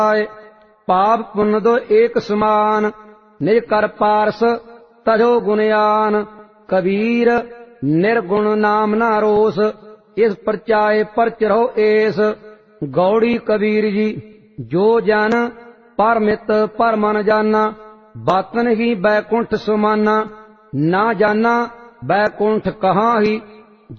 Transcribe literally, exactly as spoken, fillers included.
पाप पुण्य दो एक समान, निज कर पारस तजो गुणयान। कबीर निर्गुण नाम ना रोस, इस परचाए परच रहो एस। गौड़ी कबीर जी जो जन परमित पर मन जाना, बातन ही बैकुंठ सुमाना। ना जाना बैकुंठ कहाँ ही,